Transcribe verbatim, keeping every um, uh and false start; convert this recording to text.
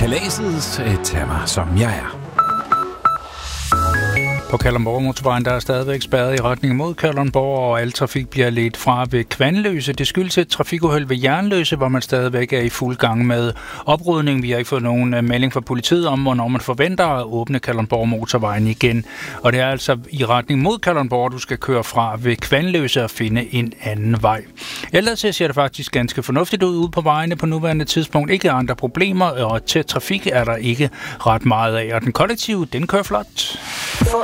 Kalaset, tag mig som jeg er. På Kalundborg-motorvejen der er stadigvæk spærret i retning mod Kalundborg, og al trafik bliver ledt fra ved Kvanløse. Det skyldes et trafikuheld ved Jernløse, hvor man stadigvæk er i fuld gang med oprydning. Vi har ikke fået nogen melding fra politiet om, hvornår man forventer at åbne Kalundborg-motorvejen igen. Og det er altså i retning mod Kalundborg, du skal køre fra ved Kvanløse og finde en anden vej. Ellers ser det faktisk ganske fornuftigt ud ude på vejene på nuværende tidspunkt. Ikke andre problemer, og tæt trafik er der ikke ret meget af. Og den kollektive, den kører flot. Få